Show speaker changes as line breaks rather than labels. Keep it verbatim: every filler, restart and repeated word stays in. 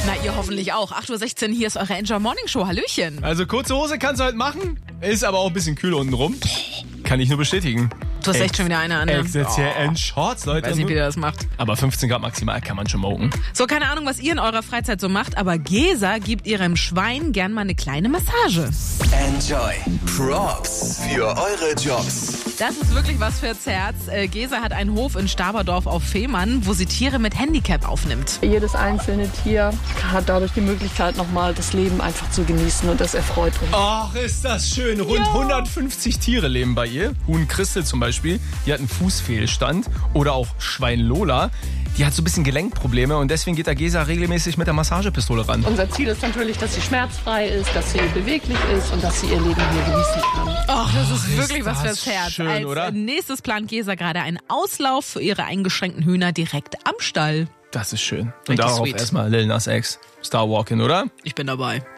Na, ihr hoffentlich auch. acht Uhr sechzehn, hier ist eure Enjoy Morning Show. Hallöchen.
Also kurze Hose kannst du halt machen, ist aber auch ein bisschen kühl unten rum. Kann ich nur bestätigen.
Du hast echt schon wieder eine an.
Ich sitze hier in Shorts, Leute.
Weiß nicht, wie der das macht.
Aber fünfzehn Grad maximal kann man schon moken.
So, keine Ahnung, was ihr in eurer Freizeit so macht, aber Gesa gibt ihrem Schwein gern mal eine kleine Massage.
Enjoy. Props für eure Jobs.
Das ist wirklich was fürs Herz. Äh, Gesa hat einen Hof in Staberdorf auf Fehmarn, wo sie Tiere mit Handicap aufnimmt.
Jedes einzelne Tier hat dadurch die Möglichkeit, nochmal das Leben einfach zu genießen und das erfreut uns.
Ach, ist das schön. Rund ja. hundertfünfzig Tiere leben bei ihr. Huhn Christel zum Beispiel, die hat einen Fußfehlstand. Oder auch Schwein Lola, die hat so ein bisschen Gelenkprobleme und deswegen geht da Gesa regelmäßig mit der Massagepistole ran.
Unser Ziel ist natürlich, dass sie schmerzfrei ist, dass sie beweglich ist und dass sie ihr Leben hier genießen kann.
Ach, das ist
ist
wirklich was
das
fürs Herz.
schön,
Als
oder?
nächstes plant Gesa gerade einen Auslauf für ihre eingeschränkten Hühner direkt am Stall.
Das ist schön.
Richtig
Und darauf
sweet.
erstmal Lil Nas X, Star Walking, oder?
Ich bin dabei.